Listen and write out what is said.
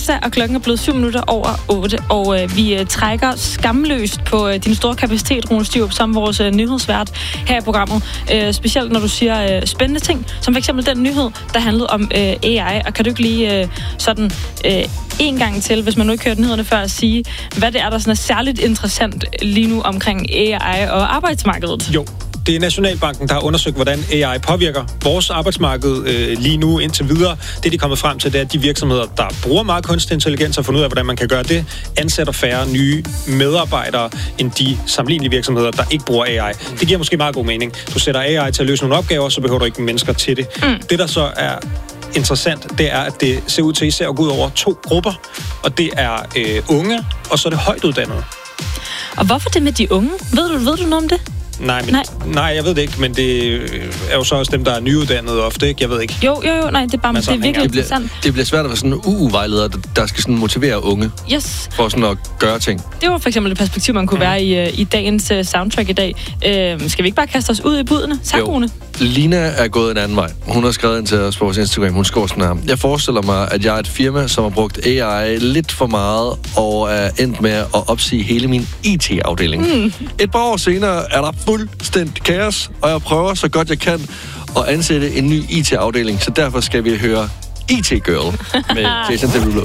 onsdag, og klokken er blevet 7 minutter over 8, og vi trækker skamløst på din store kapacitet, Rune Stirup, som vores nyhedsvært her i programmet. Specielt når du siger spændende ting, som for eksempel den nyhed, der handlede om AI. Og kan du ikke lige en gang til, hvis man nu ikke hørte nyhederne før, at sige, hvad det er, der sådan er særligt interessant lige nu omkring AI og arbejdsmarkedet? Jo. Det er Nationalbanken, der har undersøgt, hvordan AI påvirker vores arbejdsmarked lige nu indtil videre. Det, de er kommet frem til, det er, at de virksomheder, der bruger meget kunstig intelligens og fundet ud af, hvordan man kan gøre det, ansætter færre nye medarbejdere end de sammenlignelige virksomheder, der ikke bruger AI. Det giver måske meget god mening. Du sætter AI til at løse nogle opgaver, så behøver du ikke mennesker til det. Det, der så er interessant, det er, at det ser ud til især at gå ud over 2 grupper, og det er unge, og så er det højtuddannede. Og hvorfor det med de unge? Ved du noget om det? Nej, jeg ved det ikke, men det er jo så også dem, der er nyuddannede ofte, ikke? Jeg ved ikke. Jo, nej, det er bare, det er virkelig interessant. Det bliver svært at være sådan en UU-vejleder, der skal sådan motivere unge for sådan at gøre ting. Det var for eksempel et perspektiv, man kunne være i dagens soundtrack i dag. Skal vi ikke bare kaste os ud i budene? Tak, Rune. Lina er gået en anden vej. Hun har skrevet ind til os på vores Instagram. Hun skriver sådan her: jeg forestiller mig, at jeg er et firma, som har brugt AI lidt for meget og er endt med at opsige hele min IT-afdeling. Et par år senere er der fuldstændig kaos, og jeg prøver så godt jeg kan at ansætte en ny IT-afdeling, så derfor skal vi høre IT Girl med Jason Derulo.